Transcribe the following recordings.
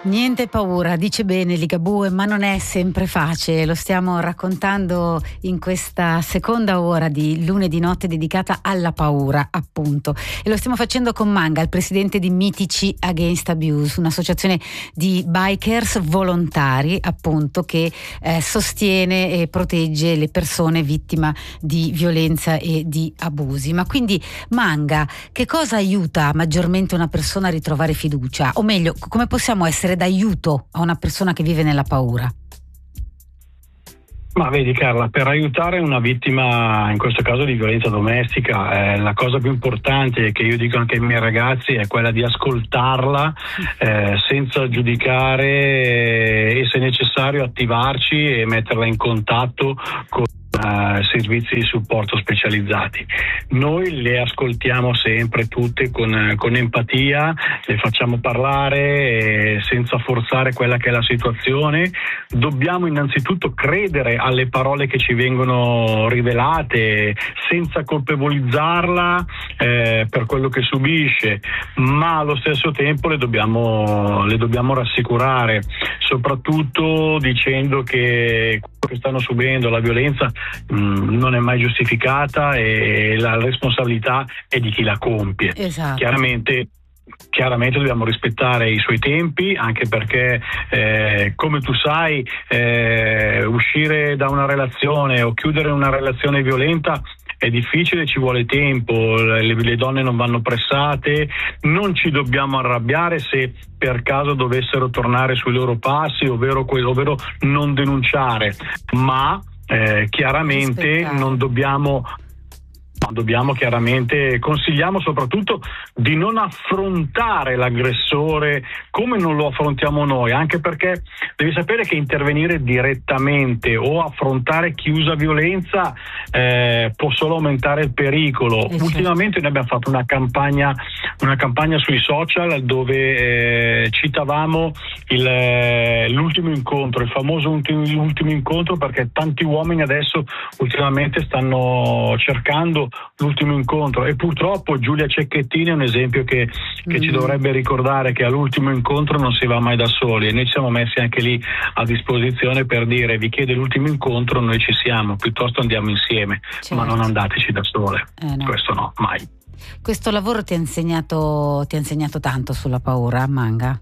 Niente paura, dice bene Ligabue, ma non è sempre facile. Lo stiamo raccontando in questa seconda ora di lunedì notte dedicata alla paura, appunto. E lo stiamo facendo con Manga, il presidente di Mitici Against Abuse, un'associazione di bikers volontari, appunto, che sostiene e protegge le persone vittime di violenza e di abusi. Ma quindi, Manga, che cosa aiuta maggiormente una persona a ritrovare fiducia? O meglio, come possiamo essere d'aiuto a una persona che vive nella paura? Ma vedi Carla, per aiutare una vittima, in questo caso di violenza domestica, la cosa più importante che io dico anche ai miei ragazzi è quella di ascoltarla senza giudicare e se necessario attivarci e metterla in contatto con servizi di supporto specializzati. Noi le ascoltiamo sempre tutte con empatia, le facciamo parlare senza forzare quella che è la situazione. Dobbiamo innanzitutto credere alle parole che ci vengono rivelate senza colpevolizzarla per quello che subisce, ma allo stesso tempo le dobbiamo rassicurare, soprattutto dicendo che quello che stanno subendo, la violenza, non è mai giustificata e la responsabilità è di chi la compie. Esatto. Chiaramente dobbiamo rispettare i suoi tempi, anche perché come tu sai uscire da una relazione o chiudere una relazione violenta è difficile, ci vuole tempo, le donne non vanno pressate, non ci dobbiamo arrabbiare se per caso dovessero tornare sui loro passi, ovvero non denunciare, ma chiaramente non dobbiamo chiaramente, consigliamo soprattutto di non affrontare l'aggressore come non lo affrontiamo noi, anche perché devi sapere che intervenire direttamente o affrontare chi usa violenza può solo aumentare il pericolo. Ultimamente noi abbiamo fatto una campagna sui social dove citavamo l'ultimo incontro, il famoso ultimo incontro, perché tanti uomini adesso ultimamente stanno cercando l'ultimo incontro e purtroppo Giulia Cecchettini è un esempio che ci dovrebbe ricordare che all'ultimo incontro non si va mai da soli, e noi ci siamo messi anche lì a disposizione per dire: vi chiede l'ultimo incontro, noi ci siamo, piuttosto andiamo insieme, certo, ma non andateci da sole, no. Questo no, mai. Questo lavoro ti ha insegnato tanto sulla paura, Manga?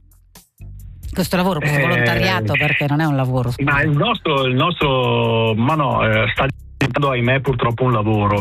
Questo lavoro, questo volontariato, perché non è un lavoro, scusa. Ma il nostro sta diventando, ahimè, purtroppo un lavoro.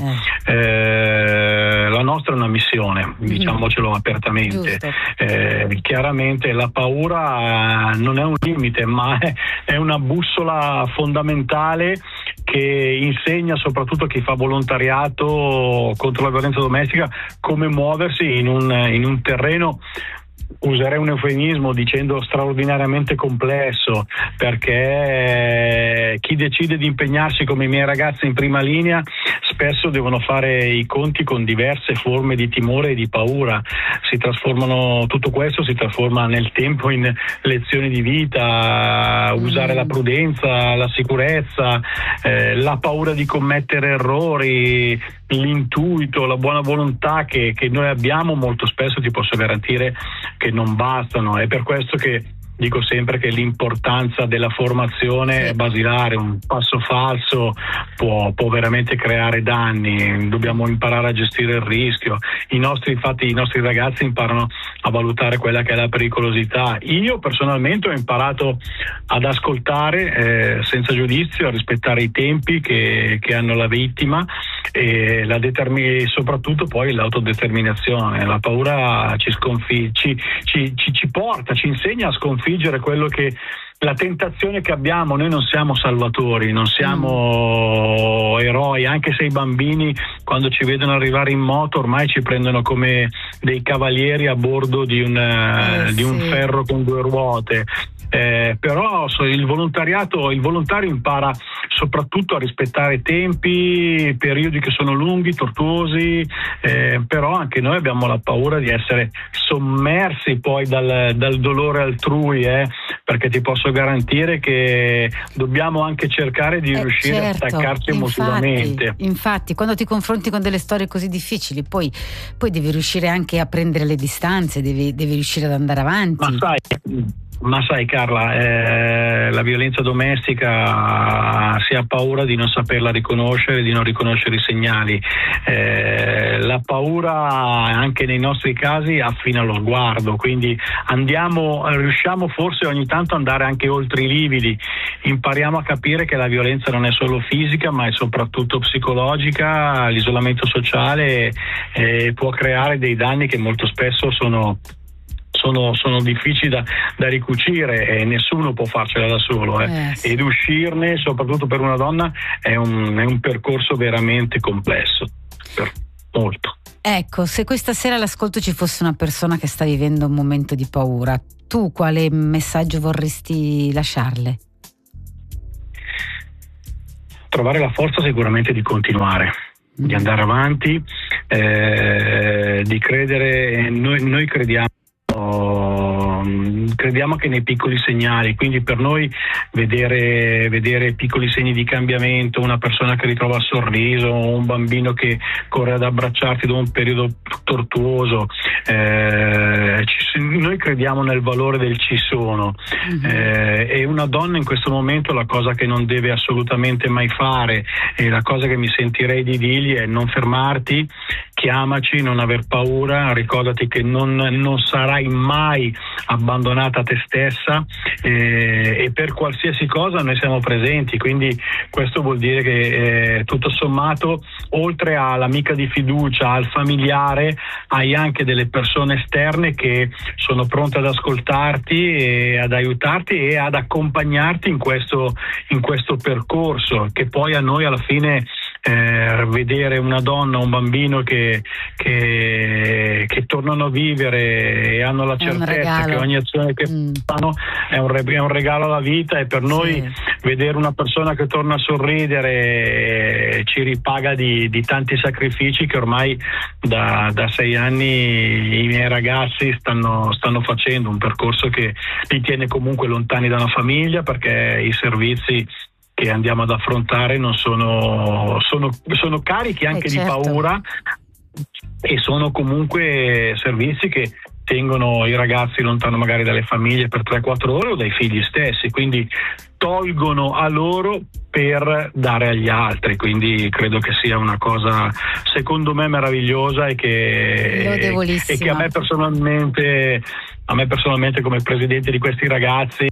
La nostra è una missione, diciamocelo apertamente. Chiaramente la paura non è un limite, ma è una bussola fondamentale che insegna soprattutto a chi fa volontariato contro la violenza domestica come muoversi in un terreno, userei un eufemismo dicendo straordinariamente complesso, perché chi decide di impegnarsi come i miei ragazzi in prima linea spesso devono fare i conti con diverse forme di timore e di paura. Tutto questo si trasforma nel tempo in lezioni di vita, usare la prudenza, la sicurezza, la paura di commettere errori, l'intuito, la buona volontà che noi abbiamo molto spesso ti posso garantire che non bastano. È per questo che dico sempre che l'importanza della formazione è basilare. Un passo falso può veramente creare danni. Dobbiamo imparare a gestire il rischio. Infatti i nostri ragazzi imparano a valutare quella che è la pericolosità. Io personalmente ho imparato ad ascoltare senza giudizio, a rispettare i tempi che hanno la vittima e soprattutto poi l'autodeterminazione. La paura ci insegna a sconfiggere quello che la tentazione che abbiamo. Noi non siamo salvatori, non siamo eroi, anche se i bambini quando ci vedono arrivare in moto ormai ci prendono come dei cavalieri a bordo di un ferro con due ruote. Però il volontario impara soprattutto a rispettare tempi, periodi che sono lunghi, tortuosi, però anche noi abbiamo la paura di essere sommersi poi dal dolore altrui, perché ti posso garantire che dobbiamo anche cercare di riuscire a staccarci emotivamente. Infatti, quando ti confronti con delle storie così difficili, poi devi riuscire anche a prendere le distanze, devi riuscire ad andare avanti. Ma sai, Ma sai Carla, la violenza domestica si ha paura di non saperla riconoscere, di non riconoscere i segnali. La paura anche nei nostri casi affina lo sguardo, quindi riusciamo forse ogni tanto ad andare anche oltre i lividi, impariamo a capire che la violenza non è solo fisica ma è soprattutto psicologica, l'isolamento sociale può creare dei danni che molto spesso sono difficili da ricucire e nessuno può farcela da solo sì. Ed uscirne, soprattutto per una donna, è un percorso veramente complesso, molto. Ecco, se questa sera all'ascolto ci fosse una persona che sta vivendo un momento di paura, tu quale messaggio vorresti lasciarle? Trovare la forza sicuramente di continuare, di andare avanti, di credere. Noi crediamo che nei piccoli segnali, quindi per noi vedere piccoli segni di cambiamento, una persona che ritrova il sorriso, un bambino che corre ad abbracciarti dopo un periodo tortuoso, noi crediamo nel valore del ci sono. E una donna in questo momento la cosa che non deve assolutamente mai fare, e la cosa che mi sentirei di dirgli, è non fermarti, chiamaci, non aver paura, ricordati che non sarai mai abbandonata a te stessa, e per qualsiasi cosa noi siamo presenti, quindi questo vuol dire che tutto sommato, oltre all'amica di fiducia, al familiare, hai anche delle persone esterne che sono pronte ad ascoltarti e ad aiutarti e ad accompagnarti in questo percorso, che poi a noi alla fine vedere una donna, un bambino che tornano a vivere e hanno la certezza che ogni azione che fanno è un regalo alla vita, e per noi vedere una persona che torna a sorridere ci ripaga di tanti sacrifici che ormai da 6 anni i miei ragazzi stanno facendo, un percorso che li tiene comunque lontani dalla famiglia, perché i servizi che andiamo ad affrontare non sono carichi anche di paura, e sono comunque servizi che tengono i ragazzi lontano magari dalle famiglie per 3-4 ore o dai figli stessi, quindi tolgono a loro per dare agli altri, quindi credo che sia una cosa secondo me meravigliosa e che a me personalmente come presidente di questi ragazzi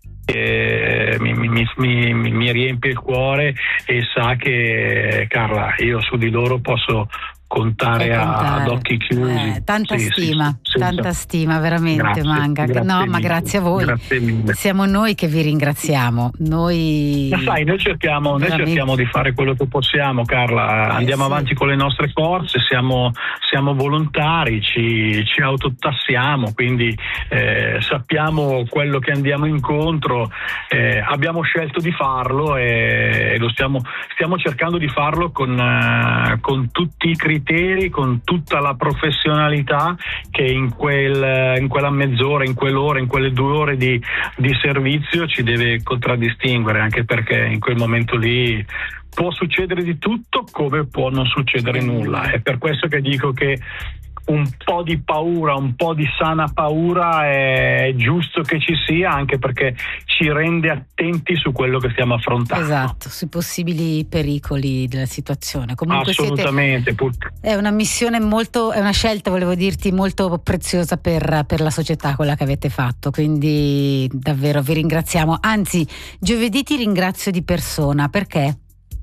mi riempie il cuore, e sa che Carla, io su di loro posso contare ad occhi chiusi. Tanta stima veramente. Grazie, Manga. Ma grazie a voi. Grazie mille. Siamo noi che vi ringraziamo. Ma sai, noi cerchiamo di fare quello che possiamo, Carla. Andiamo avanti con le nostre forze, siamo volontari, ci autotassiamo, quindi sappiamo quello che andiamo incontro, abbiamo scelto di farlo e lo stiamo cercando di farlo con tutti i criteri, con tutta la professionalità che in quella mezz'ora, in quell'ora, in quelle 2 ore di servizio ci deve contraddistinguere, anche perché in quel momento lì può succedere di tutto come può non succedere nulla. È per questo che dico che un po' di paura, un po' di sana paura è giusto che ci sia, anche perché ci rende attenti su quello che stiamo affrontando. Esatto, sui possibili pericoli della situazione. Comunque assolutamente. È una missione è una scelta, volevo dirti, molto preziosa per la società, quella che avete fatto, quindi davvero vi ringraziamo. Anzi, giovedì ti ringrazio di persona, perché?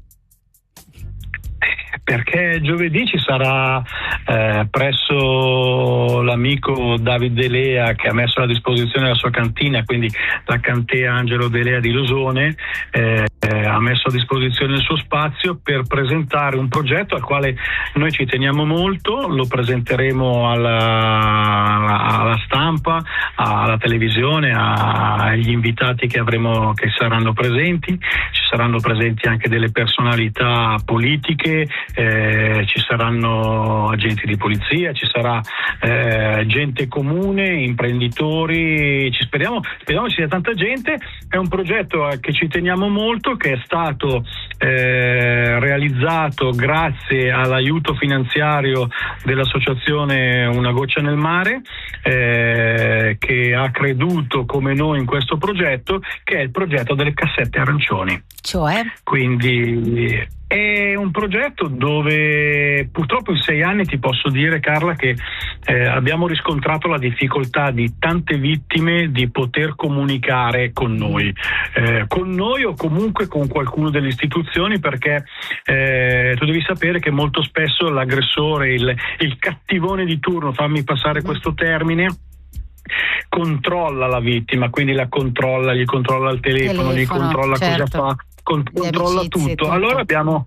Perché giovedì ci sarà presso l'amico David De Lea, che ha messo a disposizione la sua cantina, quindi la Cantea Angelo De Lea di Losone, ha messo a disposizione il suo spazio per presentare un progetto al quale noi ci teniamo molto. Lo presenteremo alla stampa, alla televisione, agli invitati che saranno presenti. Ci saranno presenti anche delle personalità politiche, ci saranno agenti di polizia, ci sarà gente comune, imprenditori, speriamo ci sia tanta gente. È un progetto che ci teniamo molto, che è stato realizzato grazie all'aiuto finanziario dell'associazione Una Goccia nel Mare, che ha creduto come noi in questo progetto, che è il progetto delle cassette arancioni. Cioè? Quindi è un progetto dove purtroppo in 6 anni ti posso dire, Carla, che abbiamo riscontrato la difficoltà di tante vittime di poter comunicare con noi o comunque con qualcuno delle istituzioni, perché tu devi sapere che molto spesso l'aggressore, il cattivone di turno, fammi passare questo termine, controlla la vittima, quindi la controlla, gli controlla il telefono, gli controlla cosa fa, controlla tutto. Allora abbiamo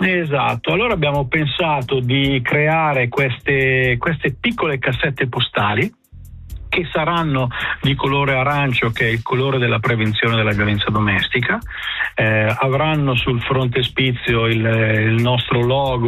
pensato di creare queste piccole cassette postali che saranno di colore arancio, che è il colore della prevenzione della violenza domestica, avranno sul frontespizio il nostro logo